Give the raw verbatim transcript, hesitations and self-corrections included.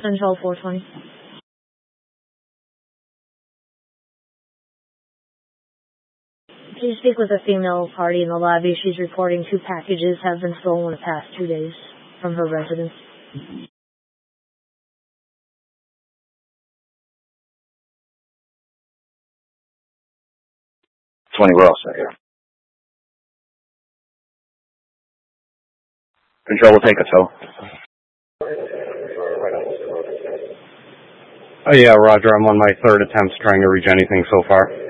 Central four twenty. Please speak with a female party in the lobby. She's reporting two packages have been stolen the past two days from her residence. twenty, we're all set here. Control will take a tow. Oh, yeah, Roger. I'm on my third attempt trying to reach anything so far.